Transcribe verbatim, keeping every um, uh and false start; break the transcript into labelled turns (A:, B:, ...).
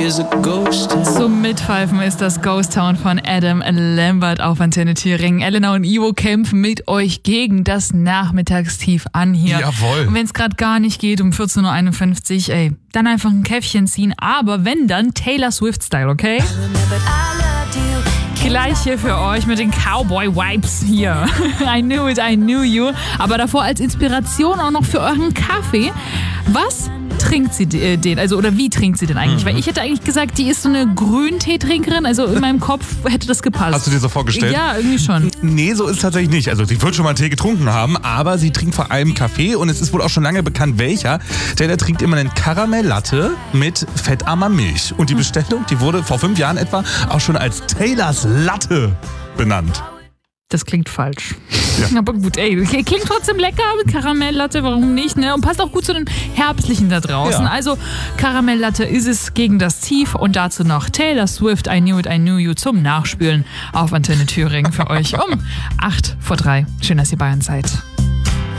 A: is a ghost town.
B: Zum Mitpfeifen ist das Ghost Town von Adam Lambert auf Antenne Thüringen. Elena und Ivo kämpfen mit euch gegen das Nachmittagstief an hier.
C: Jawohl.
B: Und wenn es gerade gar nicht geht, um vierzehn Uhr einundfünfzig, ey, dann einfach ein Käffchen ziehen. Aber wenn, dann Taylor Swift-Style, okay? Gleich hier für euch mit den Cowboy-Vibes hier. I knew it, I knew you. Aber davor als Inspiration auch noch für euren Kaffee. Was trinkt sie den? Also, oder wie trinkt sie denn eigentlich? Mhm. Weil ich hätte eigentlich gesagt, die ist so eine Grünteetrinkerin. Also in meinem Kopf hätte das gepasst.
C: Hast du dir so vorgestellt?
B: Ja, irgendwie schon.
C: Nee, so ist es tatsächlich nicht. Also sie wird schon mal Tee getrunken haben, aber sie trinkt vor allem Kaffee und es ist wohl auch schon lange bekannt, welcher. Taylor trinkt immer einen Karamell-Latte mit fettarmer Milch. Und die Bestellung, die wurde vor fünf Jahren etwa auch schon als Taylors Latte benannt.
B: Das klingt falsch.
C: Ja.
B: Aber gut, ey, klingt trotzdem lecker mit Karamelllatte, warum nicht, ne? Und passt auch gut zu den Herbstlichen da draußen.
C: Ja.
B: Also Karamelllatte ist es gegen das Tief und dazu noch Taylor Swift, I Knew It, I Knew You zum Nachspülen auf Antenne Thüringen für euch um acht vor drei. Schön, dass ihr bei uns seid.